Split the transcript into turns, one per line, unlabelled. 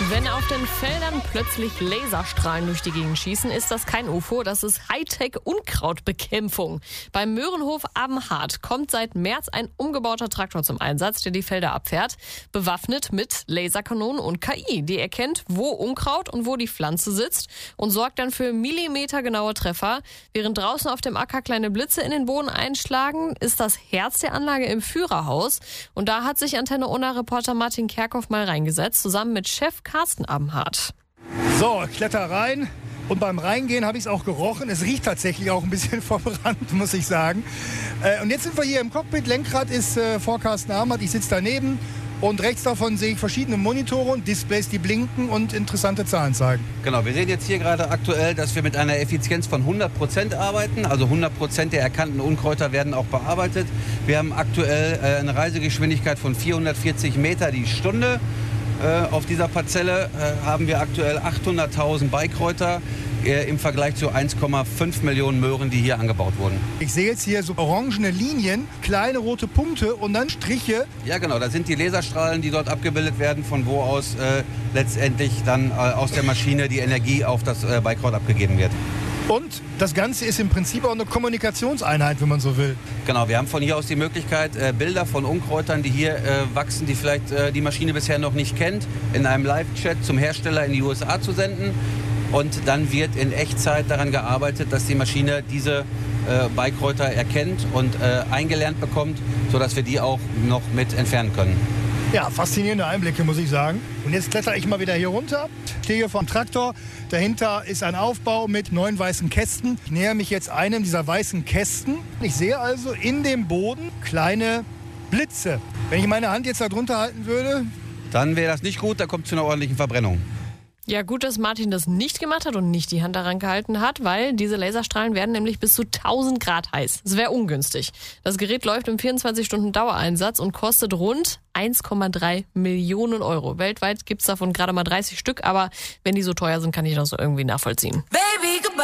Wenn auf den Feldern plötzlich Laserstrahlen durch die Gegend schießen, ist das kein UFO, das ist Hightech-Unkrautbekämpfung. Beim Möhrenhof Abenhardt kommt seit März ein umgebauter Traktor zum Einsatz, der die Felder abfährt, bewaffnet mit Laserkanonen und KI. Die erkennt, wo Unkraut und wo die Pflanze sitzt und sorgt dann für millimetergenaue Treffer. Während draußen auf dem Acker kleine Blitze in den Boden einschlagen, ist das Herz der Anlage im Führerhaus. Und da hat sich Antenne Unna-Reporter Martin Kerkhoff mal reingesetzt, zusammen mit Chef Carsten Abenhardt.
So, ich kletter rein und beim Reingehen habe ich es auch gerochen. Es riecht tatsächlich auch ein bisschen verbrannt, muss ich sagen. Und jetzt sind wir hier im Cockpit. Lenkrad ist vor Carsten Abenhardt. Ich sitze daneben und rechts davon sehe ich verschiedene Monitore und Displays, die blinken und interessante Zahlen zeigen.
Genau, wir sehen jetzt hier gerade aktuell, dass wir mit einer Effizienz von 100% arbeiten. Also 100% der erkannten Unkräuter werden auch bearbeitet. Wir haben aktuell eine Reisegeschwindigkeit von 440 Meter die Stunde. Auf dieser Parzelle haben wir aktuell 800.000 Beikräuter im Vergleich zu 1,5 Millionen Möhren, die hier angebaut wurden.
Ich sehe jetzt hier so orangene Linien, kleine rote Punkte und dann Striche.
Ja genau, das sind die Laserstrahlen, die dort abgebildet werden, von wo aus letztendlich dann aus der Maschine die Energie auf das Beikraut abgegeben wird.
Und das Ganze ist im Prinzip auch eine Kommunikationseinheit, wenn man so will.
Genau, wir haben von hier aus die Möglichkeit, Bilder von Unkräutern, die hier wachsen, die vielleicht die Maschine bisher noch nicht kennt, in einem Live-Chat zum Hersteller in die USA zu senden. Und dann wird in Echtzeit daran gearbeitet, dass die Maschine diese Beikräuter erkennt und eingelernt bekommt, sodass wir die auch noch mit entfernen können.
Ja, faszinierende Einblicke, muss ich sagen. Und jetzt kletter ich mal wieder hier runter, stehe hier vor dem Traktor. Dahinter ist ein Aufbau mit 9 weißen Kästen. Ich nähere mich jetzt einem dieser weißen Kästen. Ich sehe also in dem Boden kleine Blitze. Wenn ich meine Hand jetzt da drunter halten würde,
dann wäre das nicht gut, da kommt es zu einer ordentlichen Verbrennung.
Ja, gut, dass Martin das nicht gemacht hat und nicht die Hand daran gehalten hat, weil diese Laserstrahlen werden nämlich bis zu 1000 Grad heiß. Das wäre ungünstig. Das Gerät läuft im 24-Stunden-Dauereinsatz und kostet rund 1,3 Millionen Euro. Weltweit gibt's davon gerade mal 30 Stück, aber wenn die so teuer sind, kann ich das so irgendwie nachvollziehen. Baby, goodbye.